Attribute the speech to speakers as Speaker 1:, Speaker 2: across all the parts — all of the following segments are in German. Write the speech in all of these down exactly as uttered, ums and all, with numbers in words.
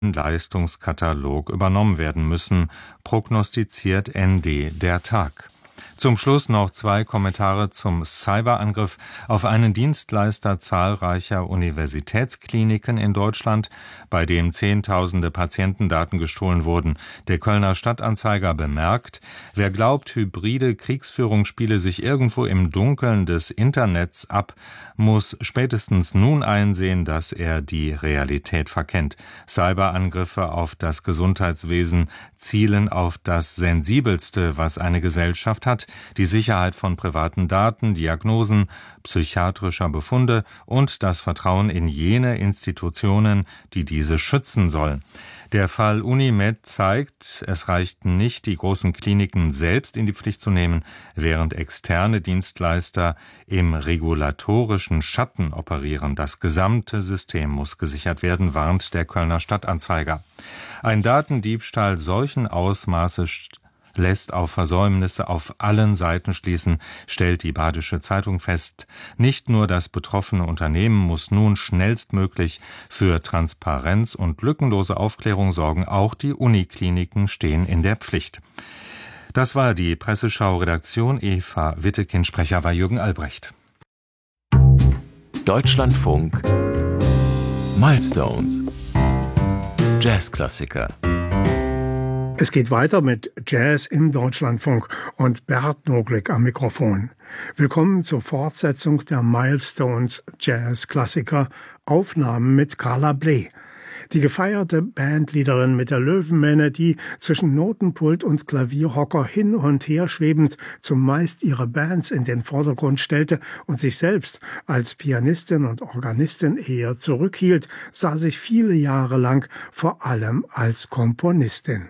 Speaker 1: Leistungskatalog übernommen werden müssen, prognostiziert N D der Tag. Zum Schluss noch zwei Kommentare zum Cyberangriff auf einen Dienstleister zahlreicher Universitätskliniken in Deutschland, bei dem Zehntausende Patientendaten gestohlen wurden. Der Kölner Stadtanzeiger bemerkt, wer glaubt, hybride Kriegsführung spiele sich irgendwo im Dunkeln des Internets ab, muss spätestens nun einsehen, dass er die Realität verkennt. Cyberangriffe auf das Gesundheitswesen zielen auf das Sensibelste, was eine Gesellschaft hat: die Sicherheit von privaten Daten, Diagnosen, psychiatrischer Befunde und das Vertrauen in jene Institutionen, die diese schützen sollen. Der Fall Unimed zeigt, es reicht nicht, die großen Kliniken selbst in die Pflicht zu nehmen, während externe Dienstleister im regulatorischen Schatten operieren. Das gesamte System muss gesichert werden, warnt der Kölner Stadtanzeiger. Ein Datendiebstahl solchen Ausmaßes lässt auf Versäumnisse auf allen Seiten schließen, stellt die Badische Zeitung fest. Nicht nur das betroffene Unternehmen muss nun schnellstmöglich für Transparenz und lückenlose Aufklärung sorgen, auch die Unikliniken stehen in der Pflicht. Das war die Presseschau-Redaktion. Eva Wittekind, Sprecher war Jürgen Albrecht.
Speaker 2: Deutschlandfunk Milestones. Jazzklassiker.
Speaker 3: Es geht weiter mit Jazz im Deutschlandfunk und Bert Noglick am Mikrofon. Willkommen zur Fortsetzung der Milestones Jazz-Klassiker, Aufnahmen mit Carla Bley. Die gefeierte Bandleaderin mit der Löwenmähne, die zwischen Notenpult und Klavierhocker hin und her schwebend zumeist ihre Bands in den Vordergrund stellte und sich selbst als Pianistin und Organistin eher zurückhielt, sah sich viele Jahre lang vor allem als Komponistin.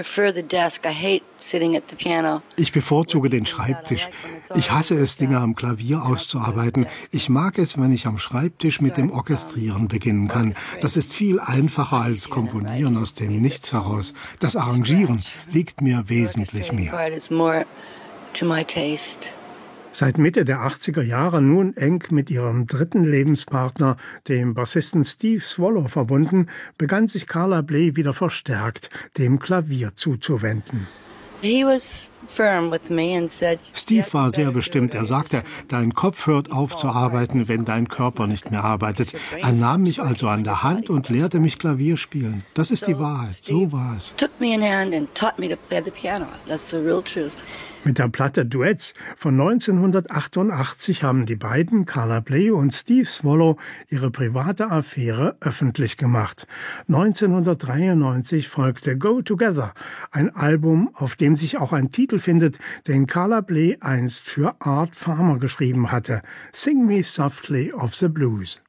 Speaker 4: Ich bevorzuge den Schreibtisch. Ich hasse es, Dinge am Klavier auszuarbeiten. Ich mag es, wenn ich am Schreibtisch mit dem Orchestrieren beginnen kann. Das ist viel einfacher als Komponieren aus dem Nichts heraus. Das Arrangieren liegt mir wesentlich mehr.
Speaker 3: Seit Mitte der achtziger Jahre nun eng mit ihrem dritten Lebenspartner, dem Bassisten Steve Swallow, verbunden, begann sich Carla Bley wieder verstärkt dem Klavier zuzuwenden.
Speaker 4: Steve war sehr bestimmt. Er sagte, dein Kopf hört auf zu arbeiten, wenn dein Körper nicht mehr arbeitet. Er nahm mich also an der Hand und lehrte mich Klavier spielen. Das ist die Wahrheit. So war es.
Speaker 3: Mit der Platte Duets von neunzehnhundertachtundachtzig haben die beiden, Carla Bley und Steve Swallow, ihre private Affäre öffentlich gemacht. neunzehnhundertdreiundneunzig folgte Go Together, ein Album, auf dem sich auch ein Titel findet, den Carla Bley einst für Art Farmer geschrieben hatte: Sing Me Softly of the Blues.